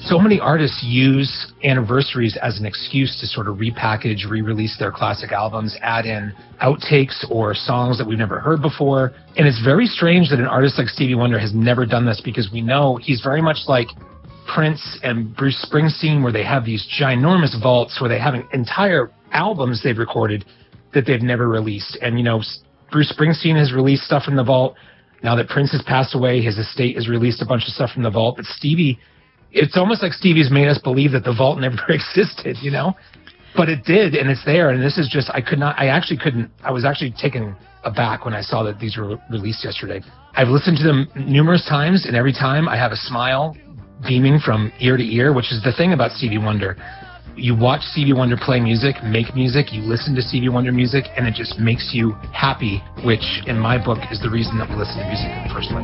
So many artists use anniversaries as an excuse to sort of repackage, re-release their classic albums, add in outtakes or songs that we've never heard before. And it's very strange that an artist like Stevie Wonder has never done this, because we know he's very much like Prince and Bruce Springsteen, where they have these ginormous vaults where they have entire albums they've recorded that they've never released. And, you know, Bruce Springsteen has released stuff from the vault. Now that Prince has passed away, his estate has released a bunch of stuff from the vault. But Stevie, it's almost like Stevie's made us believe that the vault never existed, you know? But it did, and it's there. And this is just, I was actually taken aback when I saw that these were released yesterday. I've listened to them numerous times, and every time I have a smile beaming from ear to ear, which is the thing about Stevie Wonder. You watch Stevie Wonder play music, make music, you listen to Stevie Wonder music, and it just makes you happy, which in my book is the reason that we listen to music in the first place.